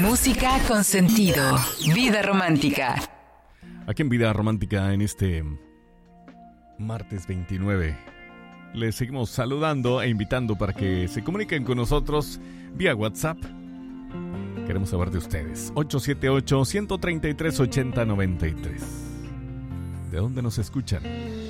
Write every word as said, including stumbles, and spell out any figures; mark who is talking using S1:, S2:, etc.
S1: Música con sentido. Vida romántica.
S2: Aquí en Vida Romántica, en este martes veintinueve, les seguimos saludando e invitando para que se comuniquen con nosotros vía WhatsApp. Queremos saber de ustedes. ocho siete ocho, uno tres tres, ocho cero nueve tres. ¿De dónde nos escuchan?